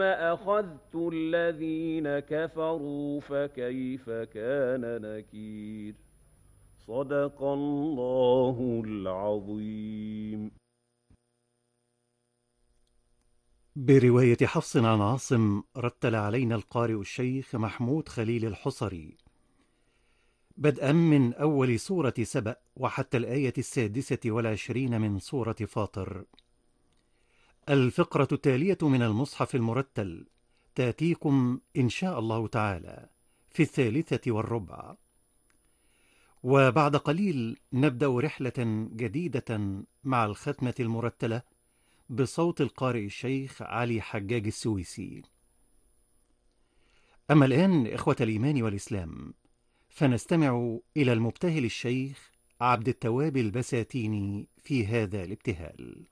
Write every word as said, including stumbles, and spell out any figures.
ثم أخذت الذين كفروا فكيف كان نكير. صدق الله العظيم. برواية حفص عن عاصم، رتل علينا القارئ الشيخ محمود خليل الحصري، بدءا من أول سورة سبأ وحتى الآية السادسة والعشرين من سورة فاطر. الفقرة التالية من المصحف المرتل تأتيكم إن شاء الله تعالى في الثالثة والربع. وبعد قليل نبدأ رحلة جديدة مع الختمة المرتلة بصوت القارئ الشيخ علي حجاج السويسي. أما الآن إخوة الإيمان والإسلام، فنستمع إلى المبتهل الشيخ عبد التواب البساتيني في هذا الابتهال.